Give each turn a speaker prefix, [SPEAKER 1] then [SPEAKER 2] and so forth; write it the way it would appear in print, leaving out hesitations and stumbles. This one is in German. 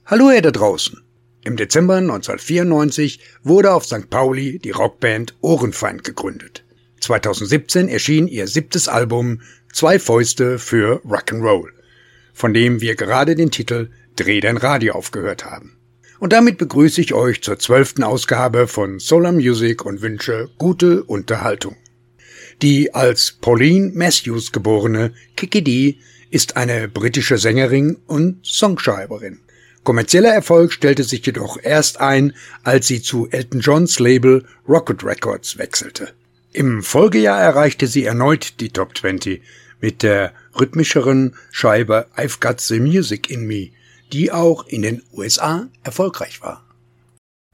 [SPEAKER 1] Hallo ihr da draußen! Im Dezember 1994 wurde auf St. Pauli die Rockband Ohrenfeind gegründet. 2017 erschien ihr 7. Album Zwei Fäuste für Rock'n'Roll, von dem wir gerade den Titel Dreh dein Radio aufgehört haben. Und damit begrüße ich euch zur 12. Ausgabe von Solar Music und wünsche gute Unterhaltung. Die als Pauline Matthews geborene Kiki Dee ist eine britische Sängerin und Songschreiberin. Kommerzieller Erfolg stellte sich jedoch erst ein, als sie zu Elton Johns Label Rocket Records wechselte. Im Folgejahr erreichte sie erneut die Top 20 mit der rhythmischeren Scheibe I've Got the Music in Me, die auch in den USA erfolgreich war.